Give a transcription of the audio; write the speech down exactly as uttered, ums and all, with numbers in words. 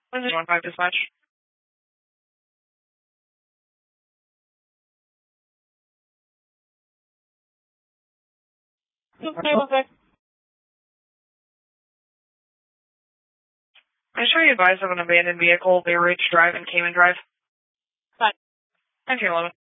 Lindsay one five dispatch. Okay, one sec. I'm just trying to advise of an abandoned vehicle, Bay Ridge Drive and Cayman Drive. Fine. ten eleven.